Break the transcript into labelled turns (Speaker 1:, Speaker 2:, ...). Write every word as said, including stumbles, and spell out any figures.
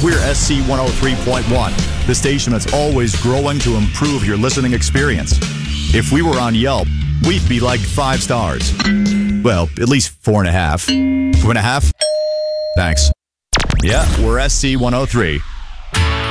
Speaker 1: We're S C one oh three point one, the station that's always growing to improve your listening experience. If we were on Yelp, we'd be like five stars. Well, at least four and a half. Two and a half? Thanks. Yeah, we're S C one oh three.